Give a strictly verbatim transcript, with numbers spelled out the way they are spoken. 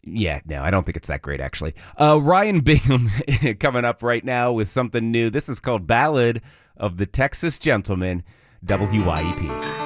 Yeah, no, I don't think it's that great, actually. Uh, Ryan Bingham coming up right now with something new. This is called Ballad of the Texas Gentleman, W Y E P.